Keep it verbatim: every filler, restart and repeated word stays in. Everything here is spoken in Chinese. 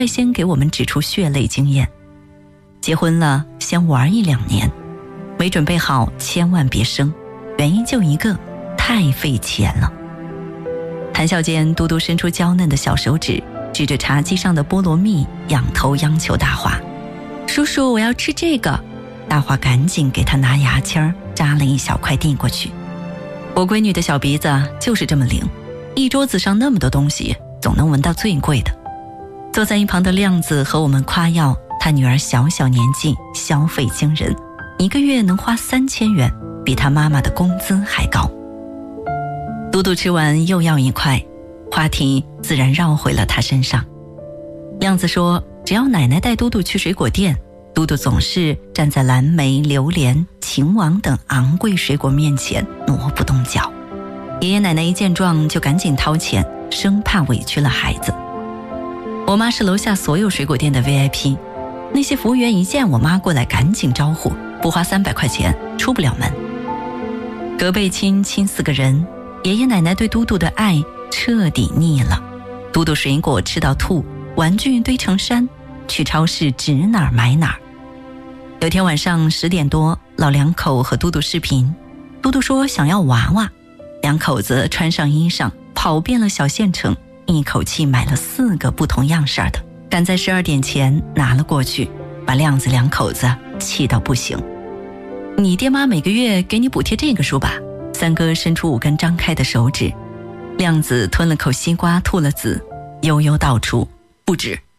率先给我们指出血泪经验。结婚了先玩一两年，没准备好千万别生，原因就一个，太费钱了。谈笑间，嘟嘟伸出娇嫩的小手指，指着茶几上的菠萝蜜，仰头央求大华：叔叔，我要吃这个。大华赶紧给他拿牙签扎了一小块递过去。我闺女的小鼻子就是这么灵，一桌子上那么多东西，总能闻到最贵的。坐在一旁的亮子和我们夸耀他女儿小小年纪消费惊人，一个月能花三千元，比他妈妈的工资还高。嘟嘟吃完又要一块，话题自然绕回了他身上。亮子说，只要奶奶带嘟嘟去水果店，嘟嘟总是站在蓝莓、榴莲、秦王等昂贵水果面前挪不动脚。爷爷奶奶一见状就赶紧掏钱，生怕委屈了孩子。我妈是楼下所有水果店的 V I P， 那些服务员一见我妈过来赶紧招呼，不花三百块钱出不了门。隔辈亲亲死个人，爷爷奶奶对嘟嘟的爱彻底腻了。嘟嘟水果吃到吐，玩具堆成山，去超市指哪儿买哪儿。有天晚上十点多，老两口和嘟嘟视频，嘟嘟说想要娃娃，两口子穿上衣裳跑遍了小县城，一口气买了四个不同样式的，赶在十二点前拿了过去，把亮子两口子气到不行。你爹妈每个月给你补贴这个数吧。三哥伸出五根张开的手指，亮子吞了口西瓜吐了籽，悠悠道出不止。